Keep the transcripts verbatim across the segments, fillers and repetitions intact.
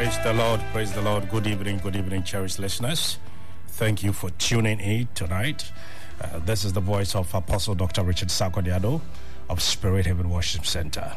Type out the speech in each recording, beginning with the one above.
Praise the Lord, praise the Lord. Good evening, good evening, cherished listeners. Thank you for tuning in tonight. Uh, this is the voice of Apostle Doctor Richard Sarkodie of Spirit Haven Worship Center.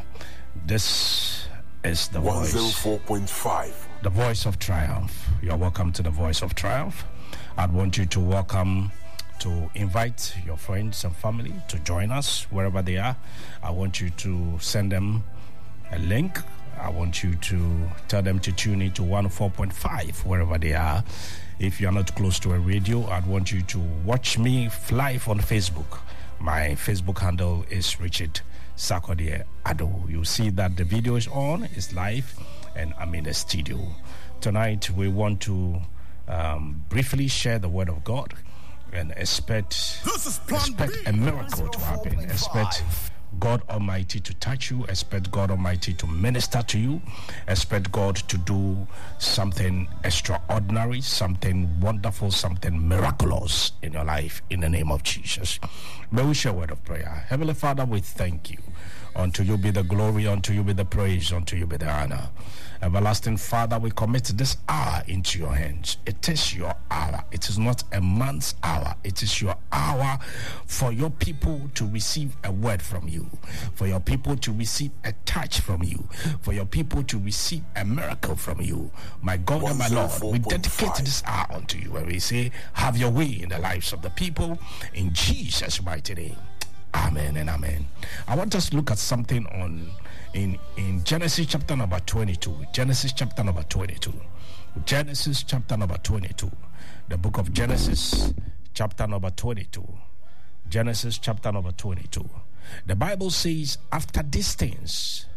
This is the voice. one oh four point five. The voice of triumph. You're welcome to the voice of triumph. I'd want you to welcome, to invite your friends and family to join us wherever they are. I want you to send them a link. I want you to tell them to tune in to one oh four point five wherever they are. If you are not close to a radio, I'd want you to watch me live on Facebook. My Facebook handle is Richard Sarkodie Ado. You see that the video is on, it's live, and I'm in the studio. Tonight we want to um, briefly share the word of God and expect, expect a miracle to happen. Expect God Almighty to touch you. Expect God Almighty to minister to you. Expect God to do something extraordinary, something wonderful, something miraculous in your life in the name of Jesus. May we share a word of prayer. Heavenly Father, we thank you. Unto you be the glory, unto you be the praise, unto you be the honor. Everlasting Father, we commit this hour into your hands. It is your hour. It is not a man's hour. It is your hour for your people to receive a word from you, for your people to receive a touch from you, for your people to receive a miracle from you. My God and my Lord, we dedicate this hour unto you and we say, have your way in the lives of the people in Jesus' mighty name. Amen and amen. I want us to look at something on in, in Genesis chapter number twenty-two. Genesis chapter number twenty-two. Genesis chapter number twenty-two. The book of Genesis chapter number twenty-two. Genesis chapter number twenty-two. The Bible says, after these things,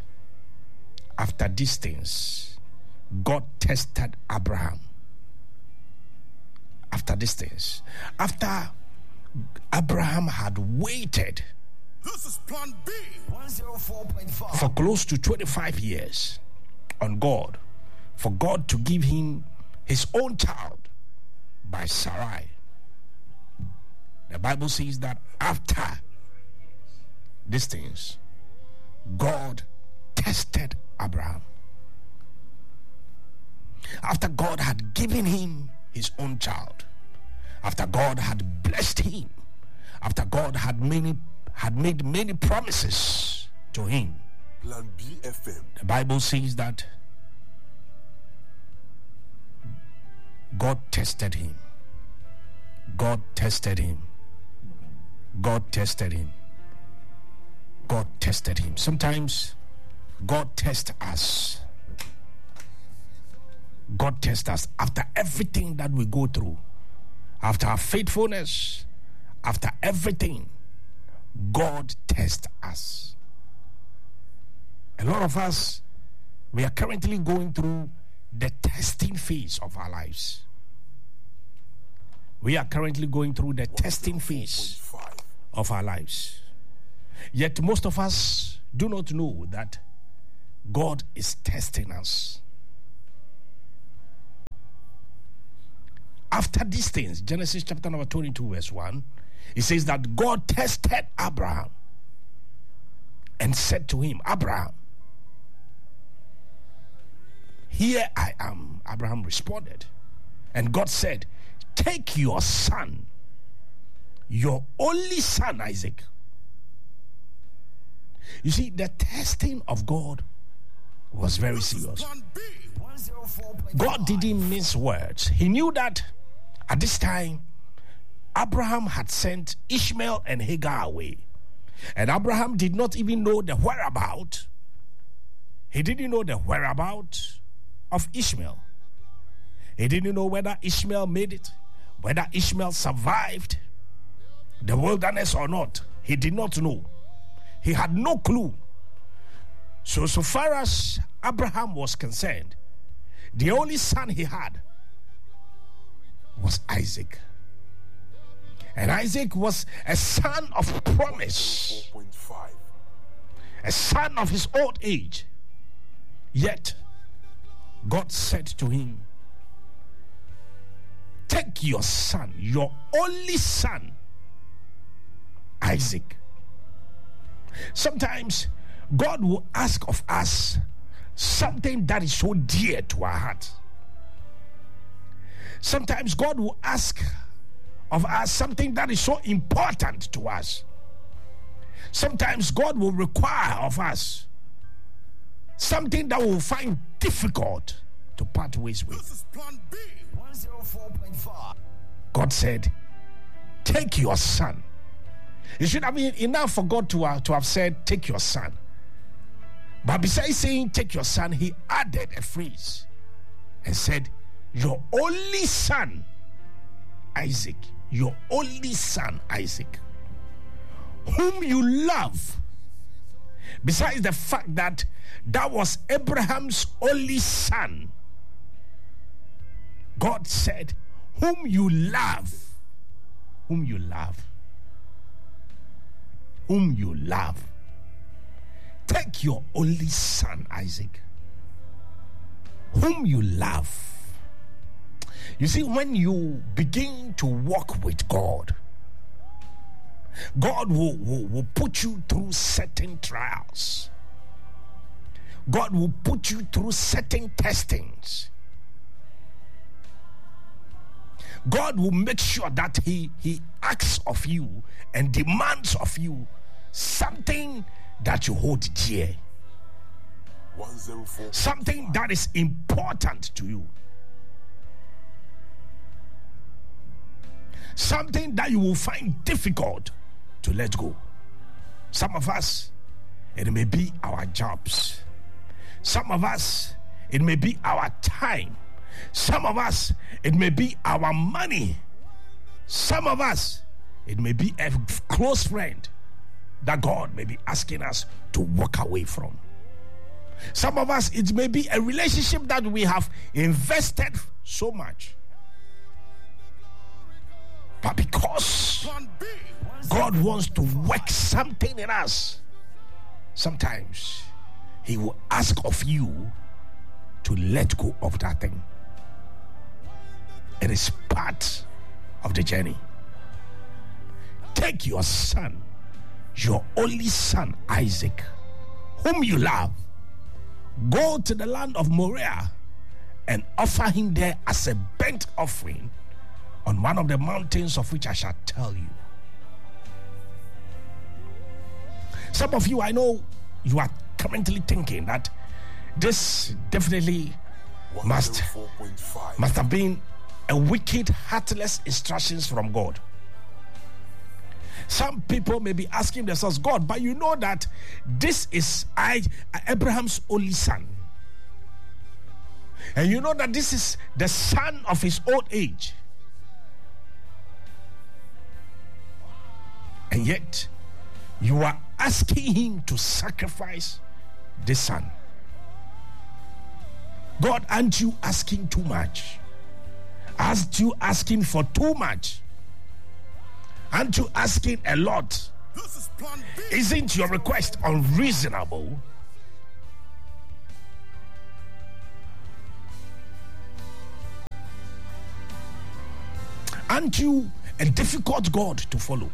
after these things, God tested Abraham. After these things, after Abraham had waited This is plan B. one oh four point five. for close to twenty-five years on God, for God to give him his own child by Sarai. The Bible says that after these things, God tested Abraham. After God had given him his own child, after God had blessed him, after God had many had made many promises to him, Plan B F M. the Bible says that God tested him. God tested him. God tested him. God tested him. Sometimes God tests us. God tests us after everything that we go through. After our faithfulness, after everything, God tests us. A lot of us, we are currently going through the testing phase of our lives. We are currently going through the testing phase of our lives. Yet most of us do not know that God is testing us. After these things, Genesis chapter number twenty-two verse one, it says that God tested Abraham and said to him, Abraham, here I am. Abraham responded. And God said, take your son, your only son Isaac. You see, the testing of God was very serious. Plan B. one oh four point five. God didn't mince words. He knew that at this time, Abraham had sent Ishmael and Hagar away. And Abraham did not even know the whereabout. He didn't know the whereabout of Ishmael. He didn't know whether Ishmael made it, whether Ishmael survived the wilderness or not. He did not know. He had no clue. So, so far as Abraham was concerned, the only son he had was Isaac. And Isaac was a son of promise, four point five. a son of his old age. Yet, God said to him, take your son, your only son, Isaac. Sometimes God will ask of us something that is so dear to our heart. Sometimes God will ask of us something that is so important to us. Sometimes God will require of us something that we'll find difficult to part ways with. This is Plan B. one oh four point five. God said, take your son. It should have been enough for God to, uh, to have said, take your son. But besides saying, take your son, he added a phrase and said, your only son, Isaac, your only son, Isaac, whom you love. Besides the fact that that was Abraham's only son, God said, whom you love, whom you love, whom you love. Take your only son, Isaac, whom you love. You see, when you begin to walk with God, God will, will, will put you through certain trials. God will put you through certain testings. God will make sure that he, he asks of you and demands of you something that you hold dear. one oh four. Something that is important to you. Something that you will find difficult to let go. Some of us, it may be our jobs. Some of us, it may be our time. Some of us, it may be our money. Some of us, it may be a close friend that God may be asking us to walk away from. Some of us, it may be a relationship that we have invested so much. But because Plan B. God wants to work something in us, sometimes he will ask of you to let go of that thing. It is part of the journey. Take your son, your only son Isaac, whom you love, go to the land of Moriah and offer him there as a burnt offering on one of the mountains of which I shall tell you. Some of you, I know you are currently thinking that this definitely must, one oh four point five. must have been a wicked, heartless instructions from God. Some people may be asking themselves, God, but you know that this is I, Abraham's only son. And you know that this is the son of his old age. And yet, you are asking him to sacrifice this son. God, aren't you asking too much? Aren't you asking for too much? Aren't you asking a lot? This is Plan B. Isn't your request unreasonable? Aren't you a difficult God to follow?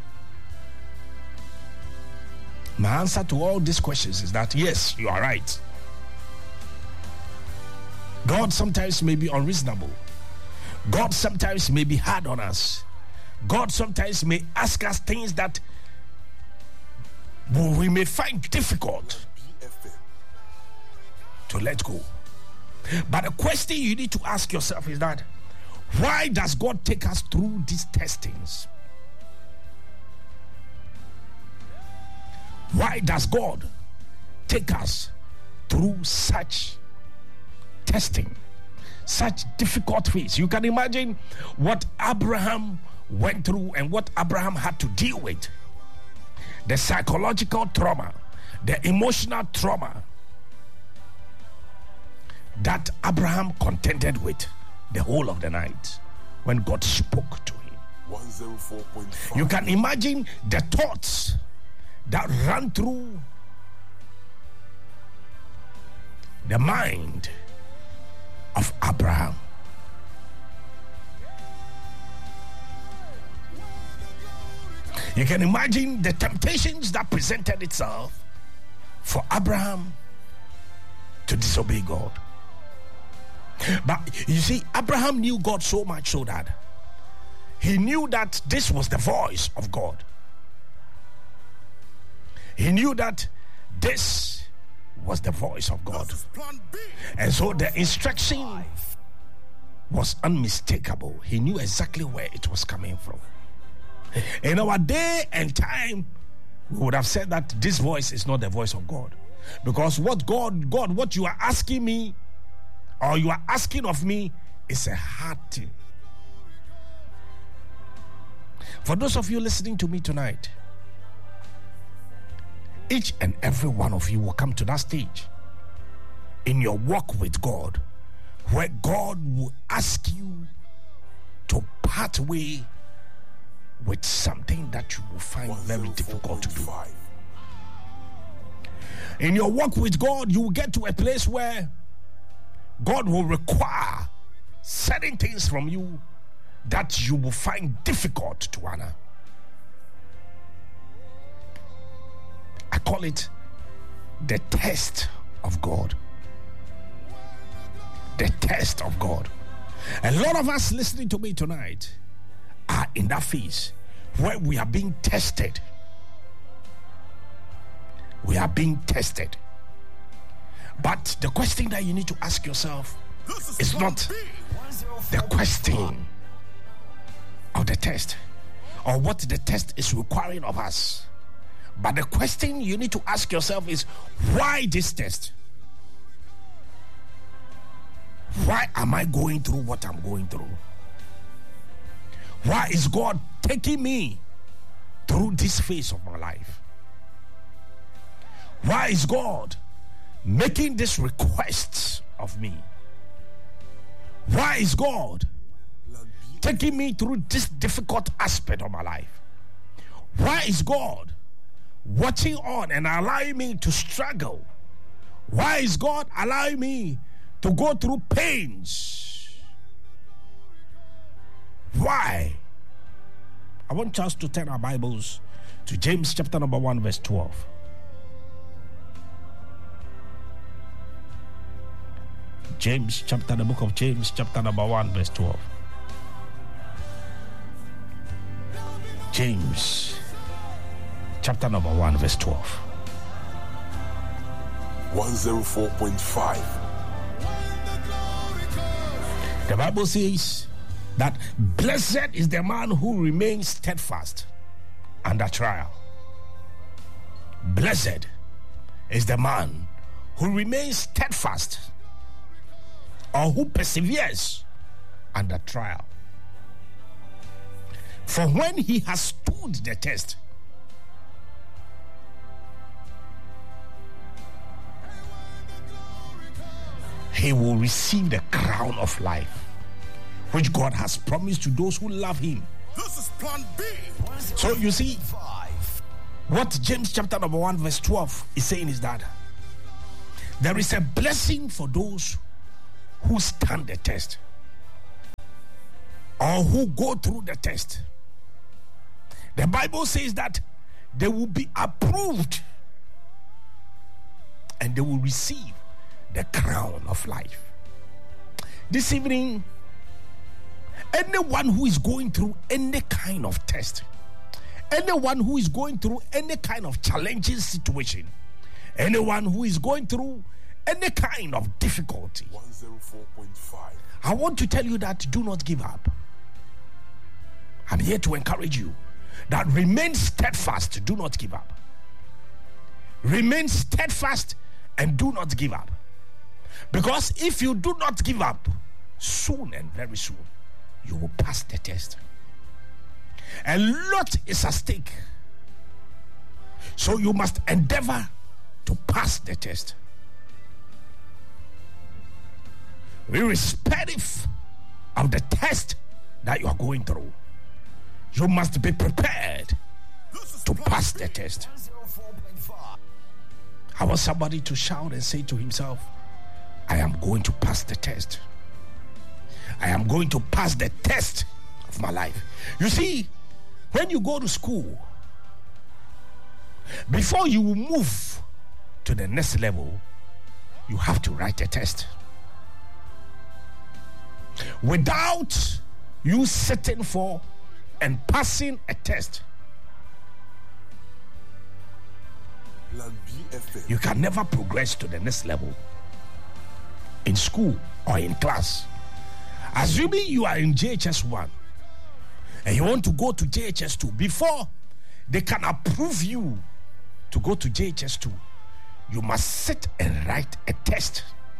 My answer to all these questions is that yes, you are right. God sometimes may be unreasonable. God sometimes may be hard on us. God sometimes may ask us things that we may find difficult B F M. to let go. But the question you need to ask yourself is that why does God take us through these testings? Why does God take us through such testing, such difficult phase? You can imagine what Abraham went through and what Abraham had to deal with. The psychological trauma, the emotional trauma that Abraham contended with the whole of the night when God spoke to him. one oh four point five. You can imagine the thoughts that ran through the mind of Abraham. You can imagine the temptations that presented itself for Abraham to disobey God. But you see, Abraham knew God so much so that he knew that this was the voice of God. He knew that this was the voice of God. And so the instruction was unmistakable. He knew exactly where it was coming from. In our day and time, we would have said that this voice is not the voice of God. Because what God, God, what you are asking me, or you are asking of me, is a hard thing. For those of you listening to me tonight, each and every one of you will come to that stage in your walk with God where God will ask you to part way with something that you will find very difficult to do. In your walk with God, you will get to a place where God will require certain things from you that you will find difficult to honor. I call it the test of God. The test of God. A lot of us listening to me tonight are in that phase where we are being tested. We are being tested. But the question that you need to ask yourself is not the question of the test or what the test is requiring of us. But the question you need to ask yourself is, why this test? Why am I going through what I'm going through? Why is God taking me through this phase of my life? Why is God making this request of me? Why is God taking me through this difficult aspect of my life? Why is God watching on and allowing me to struggle? Why is God allowing me to go through pains? Why? I want us to turn our Bibles to James chapter number one verse twelve. James chapter, the book of James chapter number one verse twelve. James chapter number one verse twelve. one oh four point five. The Bible says that blessed is the man who remains steadfast under trial. Blessed is the man who remains steadfast or who perseveres under trial. For when he has stood the test, he will receive the crown of life, which God has promised to those who love him. This is plan B. So you see, what James chapter number one verse twelve is saying is that there is a blessing for those who stand the test or who go through the test. The Bible says that they will be approved and they will receive the crown of life. This evening, anyone who is going through any kind of test, anyone who is going through any kind of challenging situation, anyone who is going through any kind of difficulty, one oh four point five. I want to tell you that do not give up. I'm here to encourage you that remain steadfast, do not give up. Remain steadfast and do not give up. Because if you do not give up, soon and very soon, you will pass the test. A lot is at stake. So you must endeavor to pass the test. Irrespective of the test that you are going through, you must be prepared to pass the test. I want somebody to shout and say to himself, I am going to pass the test. I am going to pass the test of my life. You see, when you go to school, before you move to the next level, you have to write a test. Without you sitting for and passing a test, Plan B F M. you can never progress to the next level in school or in class. Assuming you are in J H S one and you want to go to J H S two, before they can approve you to go to J H S two, you must sit and write a test.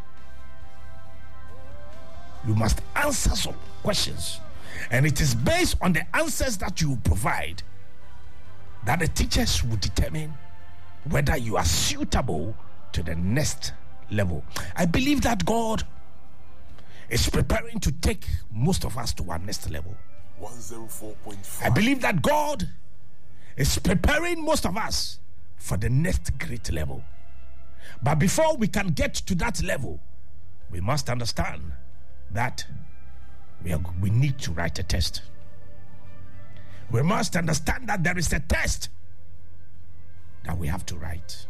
You must answer some questions, and it is based on the answers that you provide that the teachers will determine whether you are suitable to the next level. I believe that God is preparing to take most of us to our next level. one oh four point five. I believe that God is preparing most of us for the next great level. But before we can get to that level, we must understand that we, are, we need to write a test. We must understand that there is a test that we have to write.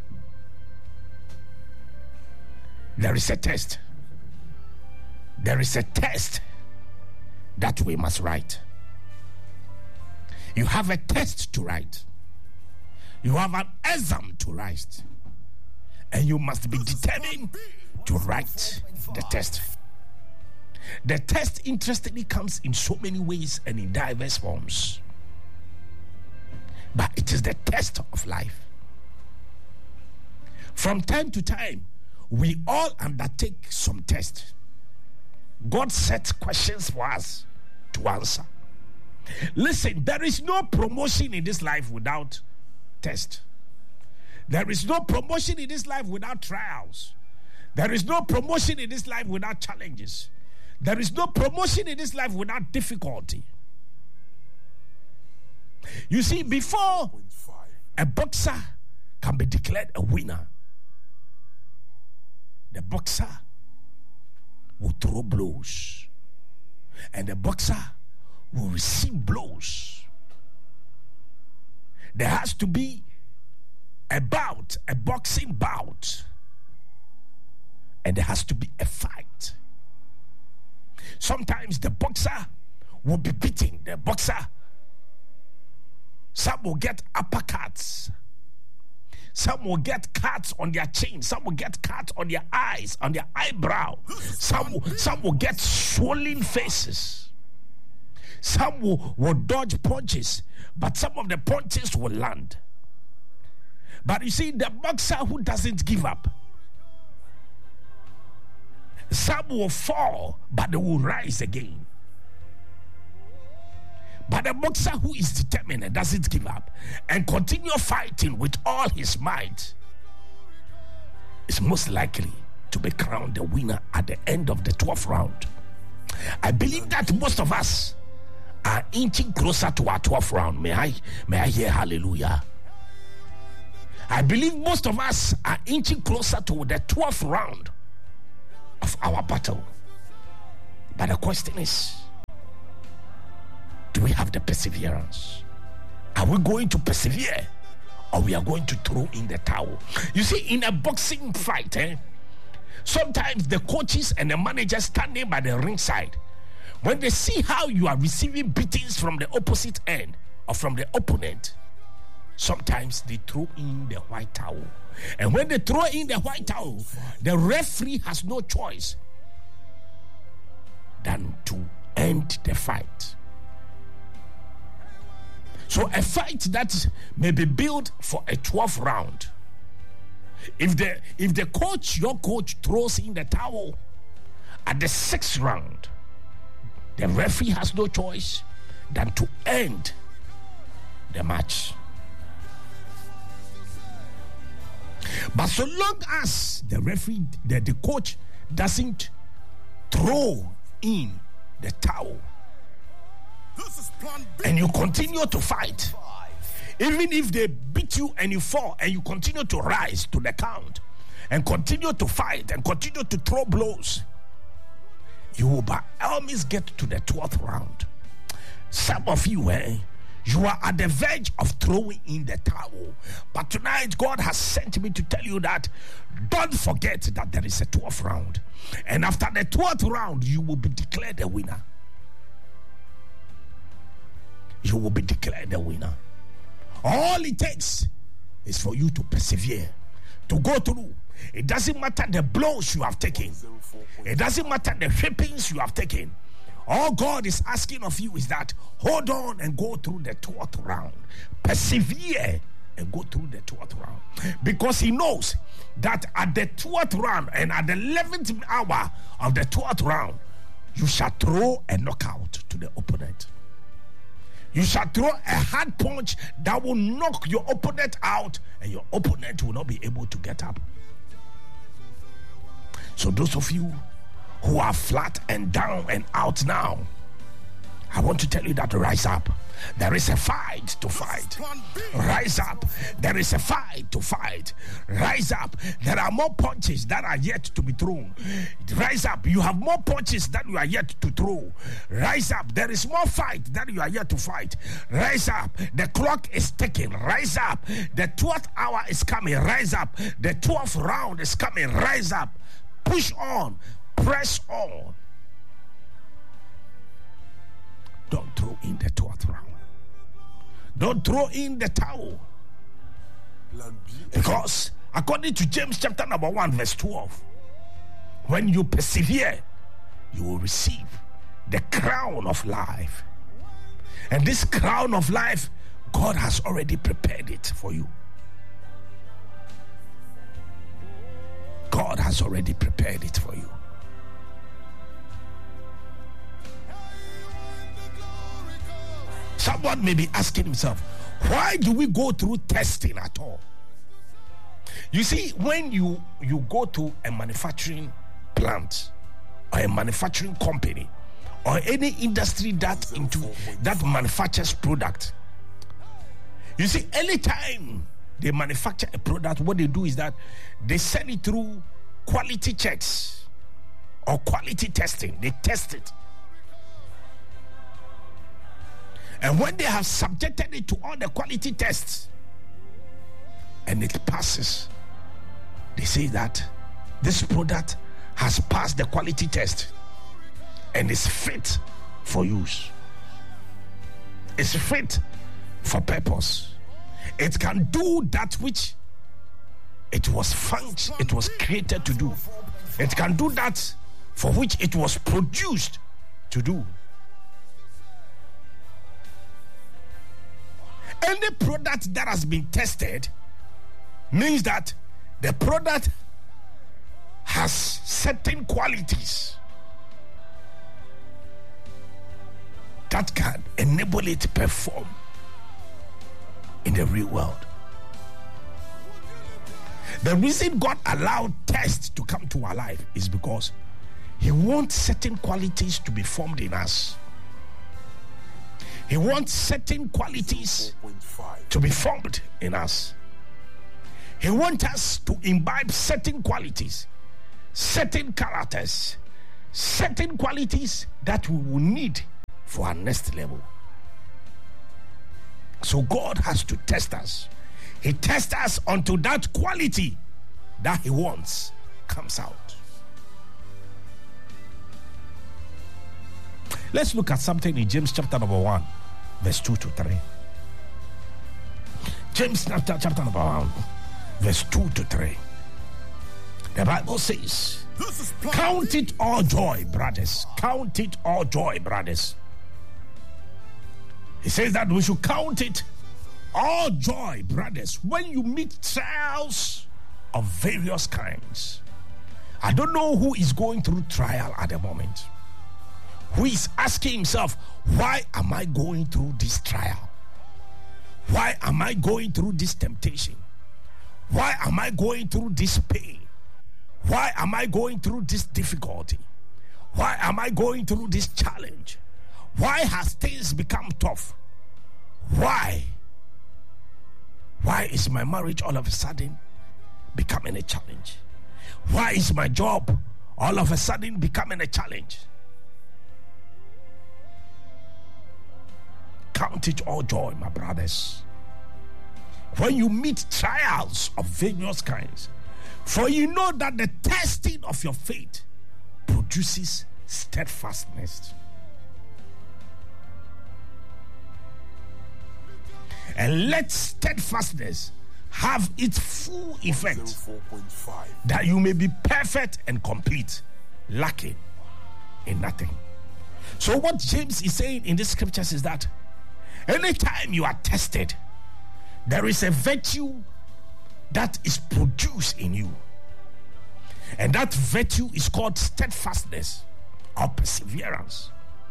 There is a test. There is a test that we must write. You have a test to write. You have an exam to write. And you must be determined to write the test. The test, interestingly, comes in so many ways and in diverse forms. But it is the test of life. From time to time, we all undertake some tests. God sets questions for us to answer. Listen, there is no promotion in this life without test. There is no promotion in this life without trials. There is no promotion in this life without challenges. There is no promotion in this life without difficulty. You see, before a boxer can be declared a winner, the boxer will throw blows, and the boxer will receive blows. There has to be a bout, a boxing bout, and there has to be a fight. Sometimes the boxer will be beaten. The boxer, some will get uppercuts. Some will get cuts on their chin. Some will get cuts on their eyes, on their eyebrow. Some, some will get swollen faces. Some will, will dodge punches, but some of the punches will land. But you see, the boxer who doesn't give up, some will fall, but they will rise again. But the boxer who is determined and doesn't give up and continue fighting with all his might is most likely to be crowned the winner at the end of the twelfth round. I believe that most of us are inching closer to our twelfth round. May I, may I hear hallelujah? I believe most of us are inching closer to the twelfth round of our battle. But the question is, do we have the perseverance? Are we going to persevere, or we are going to throw in the towel? You see, in a boxing fight, eh, sometimes the coaches and the managers standing by the ringside, when they see how you are receiving beatings from the opposite end or from the opponent, sometimes they throw in the white towel. And when they throw in the white towel, the referee has no choice than to end the fight. So a fight that may be built for a twelfth round, if the if the coach, your coach, throws in the towel at the sixth round, the referee has no choice than to end the match. But so long as the referee, the, the coach doesn't throw in the towel, This is Plan B. and you continue to fight, even if they beat you and you fall and you continue to rise to the count and continue to fight and continue to throw blows, you will by all means get to the twelfth round. Some of you, eh, You are at the verge of throwing in the towel. But tonight, God has sent me to tell you that don't forget that there is a twelfth round. And after the twelfth round, you will be declared a winner. You will be declared a winner. All it takes is for you to persevere, to go through. It doesn't matter the blows you have taken. It doesn't matter the whippings you have taken. All God is asking of you is that hold on and go through the twelfth round. Persevere and go through the twelfth round. Because he knows that at the twelfth round and at the eleventh hour of the twelfth round, you shall throw a knockout to the opponent. You shall throw a hard punch that will knock your opponent out, and your opponent will not be able to get up. So those of you who are flat and down and out now, I want to tell you that rise up. There is a fight to fight. Rise up. There is a fight to fight. Rise up. There are more punches that are yet to be thrown. Rise up. You have more punches that you are yet to throw. Rise up. There is more fight that you are yet to fight. Rise up. The clock is ticking. Rise up. The twelfth hour is coming. Rise up. The twelfth round is coming. Rise up. Push on. Press on. Don't throw in the twelfth round. Don't throw in the towel. Because according to James chapter number one verse twelve, when you persevere, you will receive the crown of life. And this crown of life, God has already prepared it for you. God has already prepared it for you. Someone may be asking himself, why do we go through testing at all? You see, when you, you go to a manufacturing plant or a manufacturing company or any industry that into that manufactures product, you see, anytime they manufacture a product, what they do is that they send it through quality checks or quality testing. They test it. And when they have subjected it to all the quality tests and it passes, they say that this product has passed the quality test and is fit for use. It's fit for purpose. It can do that which it was funct, it was created to do. It can do that for which it was produced to do. Any product that has been tested means that the product has certain qualities that can enable it to perform in the real world. The reason God allowed tests to come to our life is because He wants certain qualities to be formed in us. He wants certain qualities to be formed in us. He wants us to imbibe certain qualities, certain characters, certain qualities that we will need for our next level. So God has to test us. He tests us until that quality that He wants comes out. Let's look at something in James chapter number one, verse two to three. James chapter, chapter number one, verse two to three. The Bible says, count it all joy, brothers. Count it all joy, brothers. He says that we should count it all joy, brothers, when you meet trials of various kinds. I don't know who is going through trial at the moment. Who is asking himself, why am I going through this trial? Why am I going through this temptation? Why am I going through this pain? Why am I going through this difficulty? Why am I going through this challenge? Why has things become tough? Why? Why is my marriage all of a sudden becoming a challenge? Why is my job all of a sudden becoming a challenge? Count it all joy, my brothers, when you meet trials of various kinds, for you know that the testing of your faith produces steadfastness. And let steadfastness have its full effect, that you may be perfect and complete, lacking in nothing. So what James is saying in the scriptures is that anytime you are tested, there is a virtue that is produced in you. And that virtue is called steadfastness or perseverance.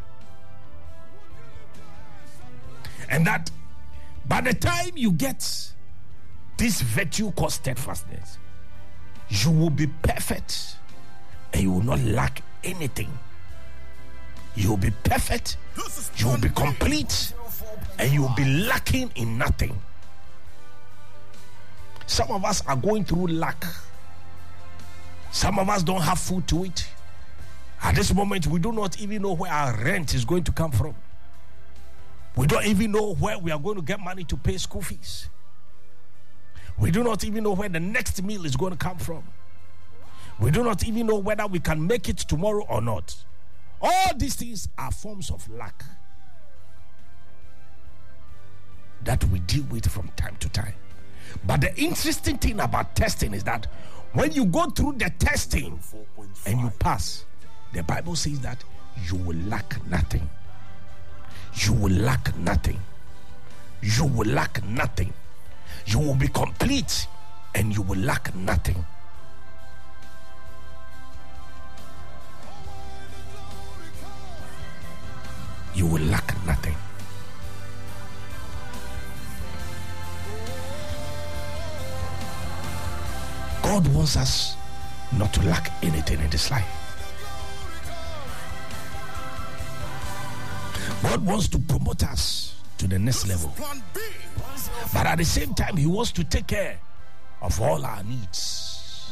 And that by the time you get this virtue called steadfastness, you will be perfect and you will not lack anything. You will be perfect, you will be complete, and you will be lacking in nothing. Some of us are going through lack. Some of us don't have food to eat. At this moment, we do not even know where our rent is going to come from. We don't even know where we are going to get money to pay school fees. We do not even know where the next meal is going to come from. We do not even know whether we can make it tomorrow or not. All these things are forms of lack that we deal with from time to time. But the interesting thing about testing is that when you go through the testing and you pass, the Bible says that you will lack nothing. You will lack nothing. You will lack nothing. You will be complete and you will lack nothing. You will lack nothing. God wants us not to lack anything in this life. God wants to promote us to the next level. But at the same time, He wants to take care of all our needs.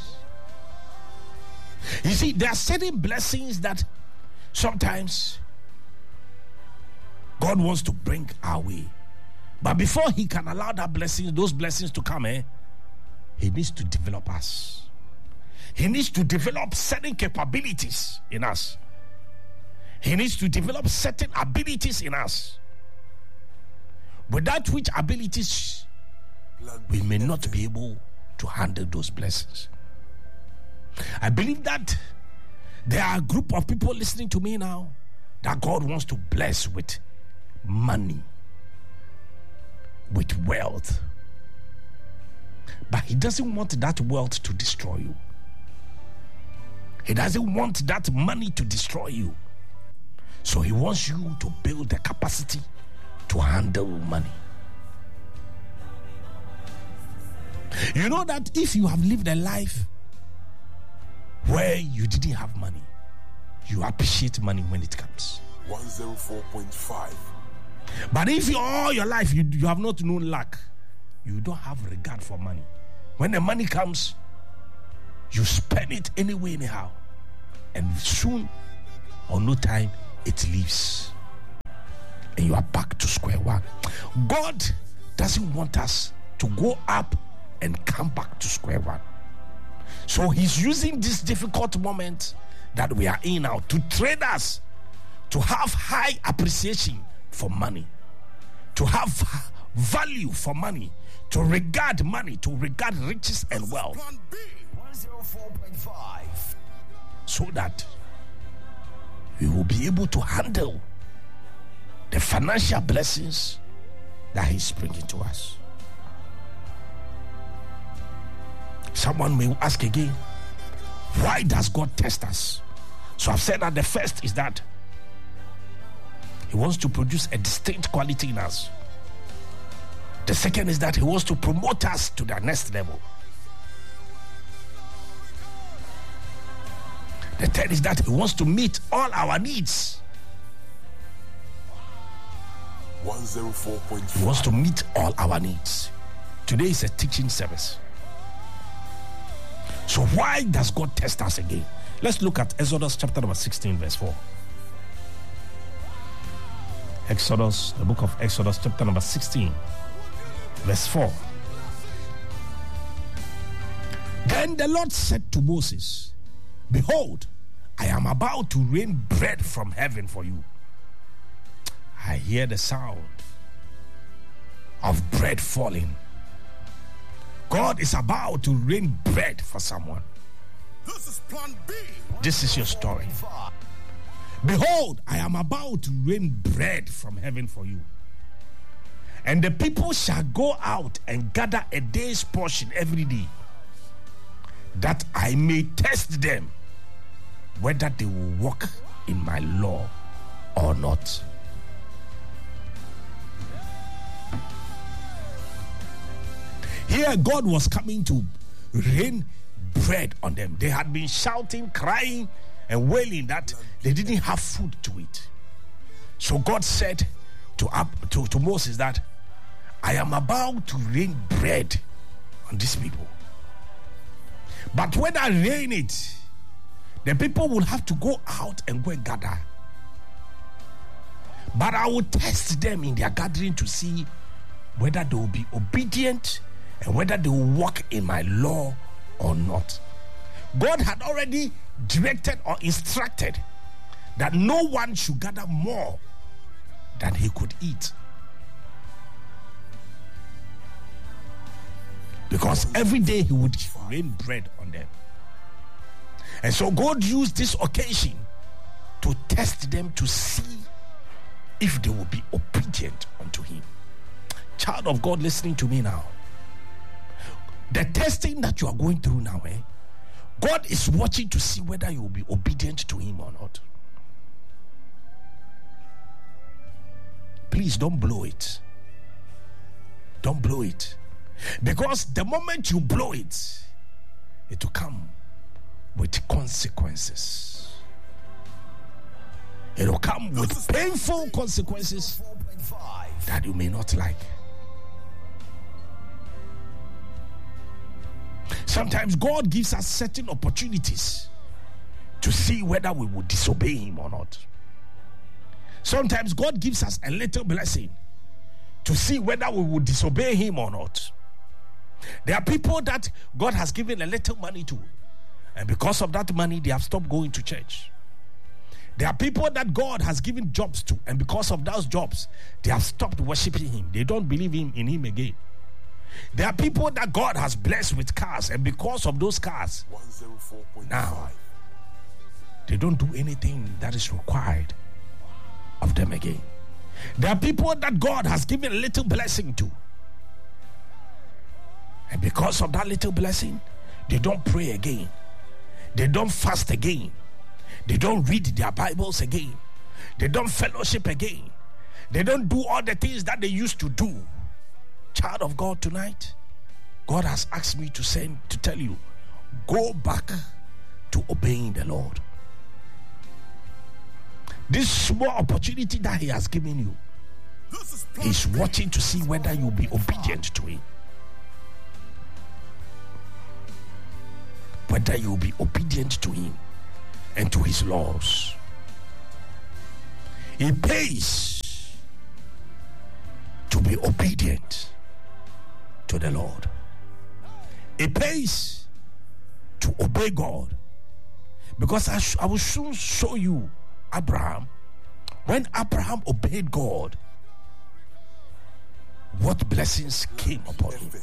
You see, there are certain blessings that sometimes God wants to bring our way. But before He can allow that blessing, those blessings to come, eh, He needs to develop us. He needs to develop certain capabilities in us. He needs to develop certain abilities in us. Without which abilities, we may not be able to handle those blessings. I believe that there are a group of people listening to me now that God wants to bless with money, with wealth. But He doesn't want that wealth to destroy you. He doesn't want that money to destroy you. So He wants you to build the capacity to handle money. You know that if you have lived a life where you didn't have money, you appreciate money when it comes. one oh four point five. But if you, all your life you, you have not known lack, you don't have regard for money. When the money comes, you spend it anyway, anyhow. And soon or no time, it leaves. And you are back to square one. God doesn't want us to go up and come back to square one. So He's using this difficult moment that we are in now to train us to have high appreciation for money, to have value for money, to regard money, to regard riches and wealth, one oh four point five. so that we will be able to handle the financial blessings that He's bringing to us. Someone may ask again, why does God test us? So I've said that the first is that He wants to produce a distinct quality in us. The second is that He wants to promote us to the next level. The third is that He wants to meet all our needs. one oh four point five. He wants to meet all our needs. Today is a teaching service. So why does God test us again? Let's look at Exodus chapter number sixteen, verse four. Exodus, the book of Exodus, chapter number sixteen, verse four. Then the Lord said to Moses, behold, I am about to rain bread from heaven for you. I hear the sound of bread falling. God is about to rain bread for someone. This is plan B. This is your story. Behold, I am about to rain bread from heaven for you. And the people shall go out and gather a day's portion every day, that I may test them whether they will walk in my law or not. Here God was coming to rain bread on them. They had been shouting, crying, and wailing that they didn't have food to eat. So God said to, to, to Moses that I am about to rain bread on these people. But when I rain it, the people will have to go out and go and gather. But I will test them in their gathering to see whether they will be obedient and whether they will walk in my law or not. God had already directed or instructed that no one should gather more than he could eat. Because every day he would rain bread on them. And so God used this occasion to test them to see if they will be obedient unto him. Child of God listening to me now, the testing that you are going through now, eh, God is watching to see whether you will be obedient to him or not. Please don't blow it. Don't blow it. Because the moment you blow it, it will come with consequences. It will come with painful consequences that you may not like. Sometimes God gives us certain opportunities to see whether we will disobey him or not. Sometimes God gives us a little blessing to see whether we will disobey him or not. There are people that God has given a little money to, and because of that money, they have stopped going to church. There are people that God has given jobs to, and because of those jobs, they have stopped worshiping him. They don't believe him in him again. There are people that God has blessed with cars, and because of those cars, now they don't do anything that is required of them again. There are people that God has given a little blessing to, and because of that little blessing, they don't pray again. They don't fast again. They don't read their Bibles again. They don't fellowship again. They don't do all the things that they used to do. Child of God, tonight, God has asked me to send to tell you, go back to obeying the Lord. This small opportunity that he has given you, he's watching to see whether you'll be obedient to him. Whether you'll be obedient to him and to his laws. It pays to be obedient to the Lord. It pays to obey God. Because I, sh- I will soon show you Abraham. When Abraham obeyed God, what blessings came upon him.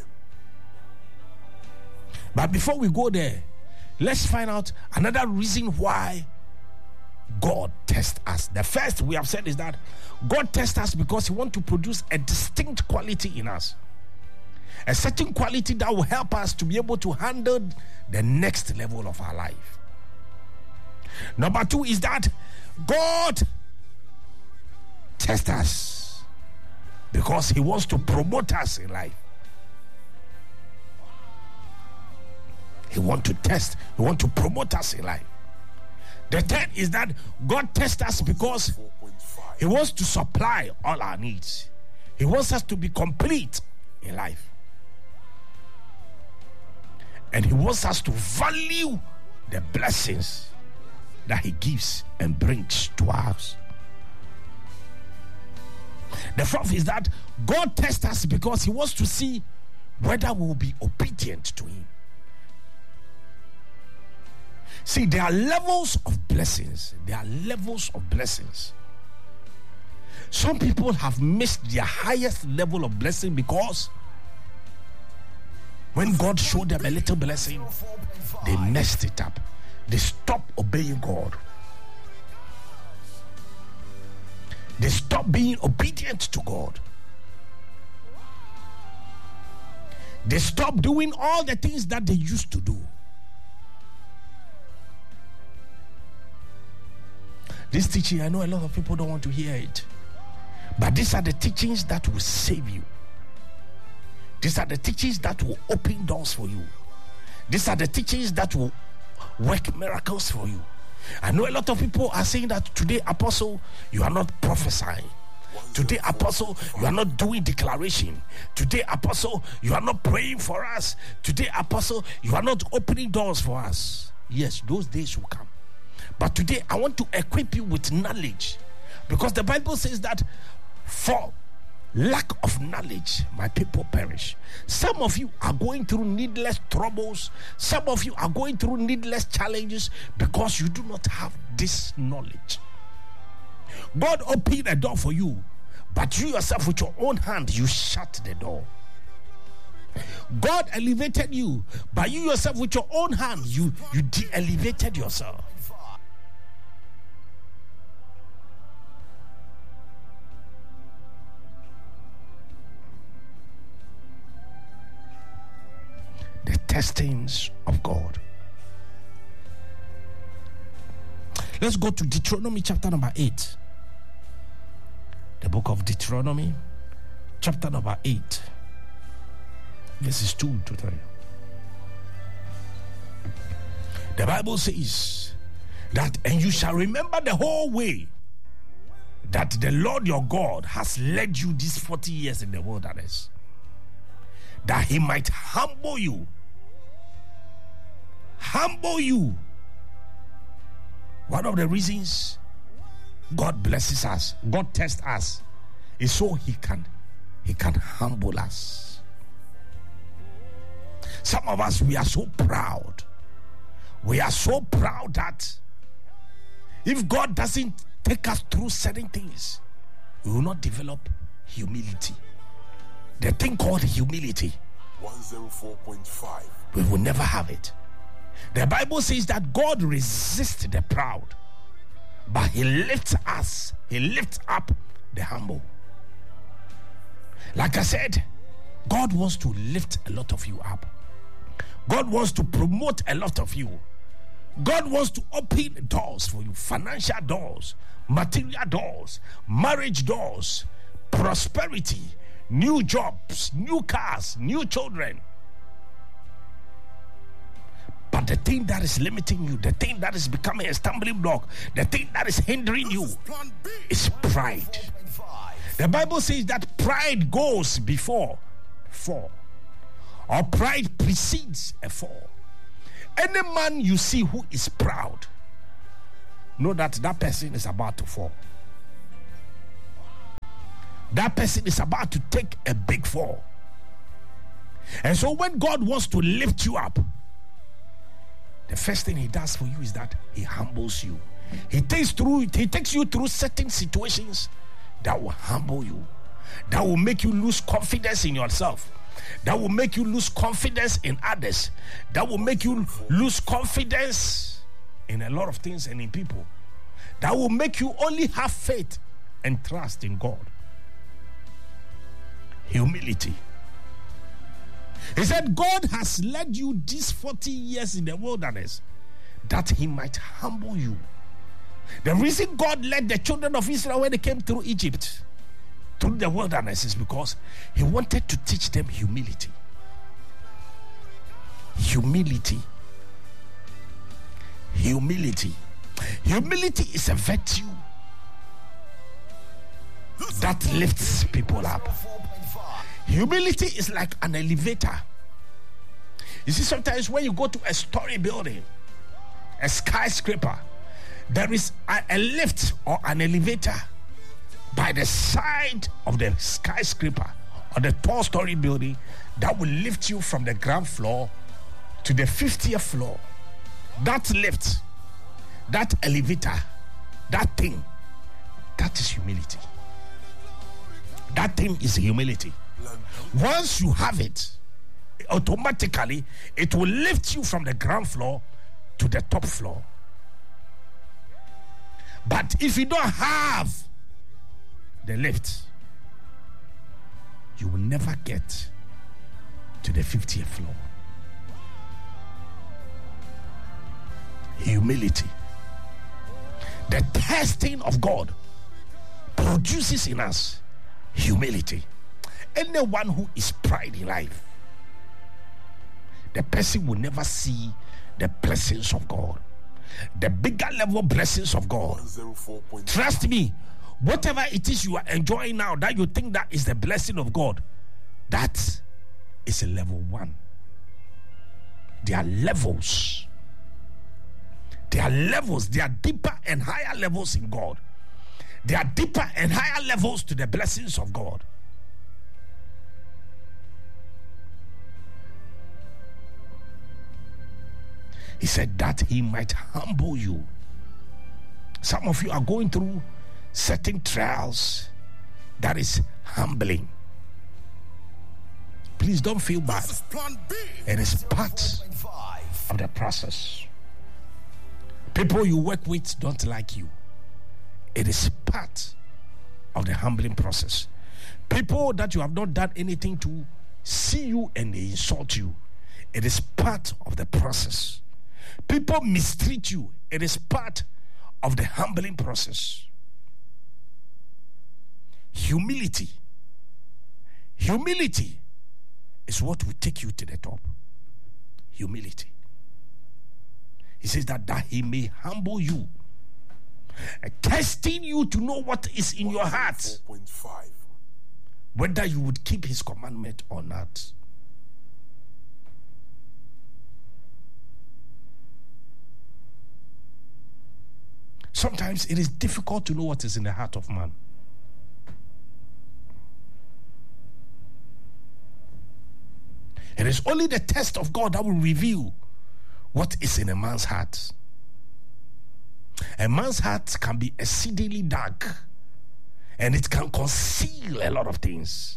But before we go there, let's find out another reason why God tests us. The first we have said is that God tests us because he wants to produce a distinct quality in us. A certain quality that will help us to be able to handle the next level of our life. Number two is that God tests us because he wants to promote us in life. He wants to test, he wants to promote us in life. The third is that God tests us because he wants to supply all our needs. He wants us to be complete in life. And he wants us to value the blessings that he gives and brings to us. The fourth is that God tests us because he wants to see whether we will be obedient to him. See, there are levels of blessings. There are levels of blessings. Some people have missed their highest level of blessing because when God showed them a little blessing, they messed it up. They stopped obeying God. They stopped being obedient to God. They stopped doing all the things that they used to do. This teaching, I know a lot of people don't want to hear it. But these are the teachings that will save you. These are the teachings that will open doors for you. These are the teachings that will work miracles for you. I know a lot of people are saying that today, Apostle, you are not prophesying. Today, Apostle, you are not doing declaration. Today, Apostle, you are not praying for us. Today, Apostle, you are not opening doors for us. Yes, those days will come. But today, I want to equip you with knowledge. Because the Bible says that for lack of knowledge, my people perish. Some of you are going through needless troubles. Some of you are going through needless challenges because you do not have this knowledge. God opened a door for you, but you yourself with your own hand, you shut the door. God elevated you, but you yourself with your own hand, you, you de-elevated yourself. The testings of God. Let's go to Deuteronomy chapter number eight. The book of Deuteronomy chapter number eight. Verses two to three. The Bible says that, and you shall remember the whole way that the Lord your God has led you these forty years in the wilderness, that he might humble you. Humble you. One of the reasons God blesses us, God tests us, is so he can he can humble us. Some of us, we are so proud. We are so proud that if God doesn't take us through certain things, we will not develop humility. The thing called humility, one oh four point five. We will never have it. The Bible says that God resists the proud, but he lifts us, he lifts up the humble. Like I said, God wants to lift a lot of you up. God wants to promote a lot of you. God wants to open doors for you, financial doors, material doors, marriage doors, prosperity, new jobs, new cars, new children. But the thing that is limiting you, the thing that is becoming a stumbling block, the thing that is hindering you is pride. The Bible says that pride goes before fall, or pride precedes a fall. Any man you see who is proud, know that that person is about to fall. That person is about to take a big fall. And so when God wants to lift you up, the first thing he does for you is that he humbles you. He takes through he takes you through certain situations that will humble you, that will make you lose confidence in yourself, that will make you lose confidence in others, that will make you lose confidence in a lot of things and in people, that will make you only have faith and trust in God. Humility. He said, God has led you these forty years in the wilderness that he might humble you. The reason God led the children of Israel when they came through Egypt, through the wilderness, is because he wanted to teach them humility. Humility. Humility. Humility is a virtue that lifts people up. Humility is like an elevator. You see, sometimes when you go to a story building, a skyscraper, there is a, a lift or an elevator by the side of the skyscraper or the tall story building that will lift you from the ground floor to the fiftieth floor. That lift, that elevator, that thing, that is humility. That thing is humility. Once you have it, automatically it will lift you from the ground floor to the top floor. But if you don't have the lift, you will never get to the fiftieth floor. Humility. The testing of God produces in us humility. Anyone who is pride in life, the person will never see the blessings of God, the bigger level blessings of God. Trust me, whatever it is you are enjoying now that you think that is the blessing of God, that is a level one. There are levels. There are levels. There are deeper and higher levels in God. There are deeper and higher levels to the blessings of God. He said that he might humble you. Some of you are going through certain trials that is humbling. Please don't feel bad. This is Plan B. It is part of the process. People you work with don't like you. It is part of the humbling process. People that you have not done anything to see you and they insult you. It is part of the process. People mistreat you. It is part of the humbling process. Humility. Humility is what will take you to the top. Humility. He says that, that he may humble you, uh, testing you to know what is in your heart, whether you would keep his commandment or not. Sometimes it is difficult to know what is in the heart of man. It is only the test of God that will reveal what is in a man's heart. A man's heart can be exceedingly dark, and it can conceal a lot of things.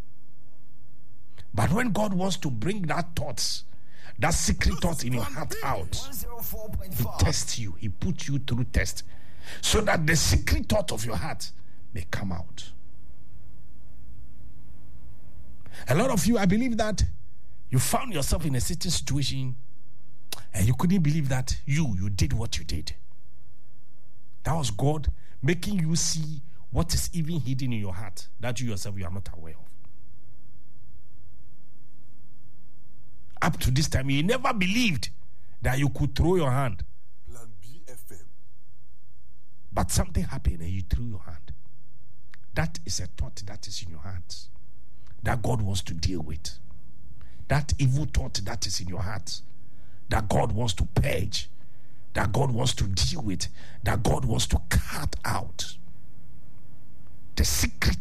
But when God wants to bring that thoughts, that secret thought in your heart out, he tests you. He puts you through test so that the secret thought of your heart may come out. A lot of you, I believe that you found yourself in a certain situation and you couldn't believe that you, you did what you did. That was God making you see what is even hidden in your heart that you yourself you are not aware of. Up to this time, you never believed that you could throw your hand. Plan B F M. But something happened and you threw your hand. That is a thought that is in your heart that God wants to deal with. That evil thought that is in your heart that God wants to purge, that God wants to deal with, that God wants to cut out. The secret